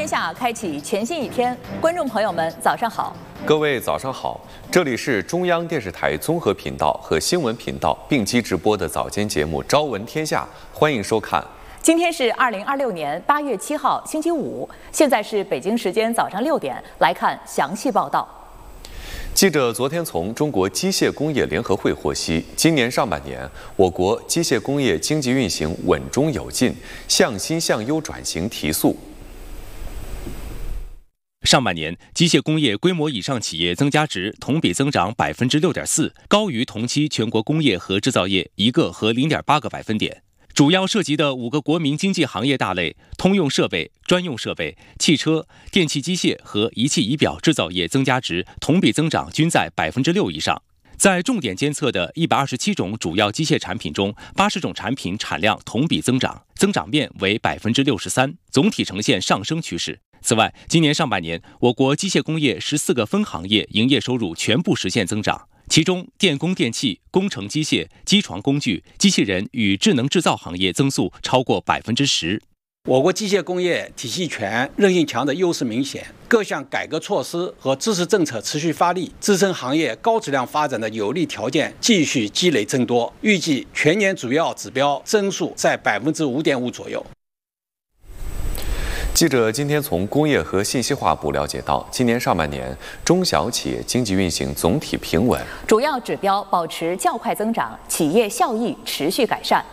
天下开启全新一天，观众朋友们，早上好！ 各位早上好，这里是中央电视台综合频道和新闻频道并机直播的早间节目《朝闻天下》，欢迎收看。 今天是2026年8月7号，星期五，现在是北京时间早上6点，来看详细报道。 记者昨天从中国机械工业联合会获悉，今年上半年，我国机械工业经济运行稳中有进，向新向优转型提速。 上半年，机械工业规模以上企业增加值同比增长6.4%，高于同期全国工业和制造业1个和0.8个百分点。主要涉及的5个国民经济行业大类——通用设备、专用设备、汽车、电气机械和仪器仪表制造业增加值同比增长均在6%以上。在重点监测的127种主要机械产品中，80种产品产量同比增长，增长面为63%，总体呈现上升趋势。此外，今年上半年，我国机械工业14个分行业营业收入全部实现增长，其中电工电气、工程机械、机床工具、机器人与智能制造行业增速超过10%。 我国机械工业体系全、韧性强的优势明显，各项改革措施和支持政策持续发力，支撑行业高质量发展的有利条件继续积累增多，预计全年主要指标增速在5.5%左右。 记者今天从工业和信息化部了解到，今年上半年中小企业经济运行总体平稳， 主要指标保持较快增长，企业效益持续改善。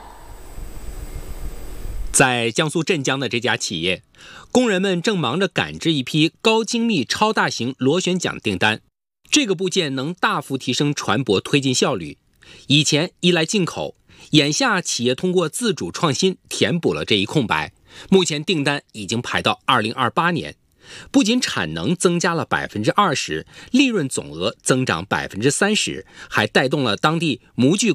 在江苏镇江的这家企业，工人们正忙着赶制一批高精密超大型螺旋桨订单。这个部件能大幅提升船舶推进效率。以前依赖进口，眼下企业通过自主创新填补了这一空白。目前订单已经排到2028年，不仅产能增加了20%，利润总额增长30%，还带动了当地模具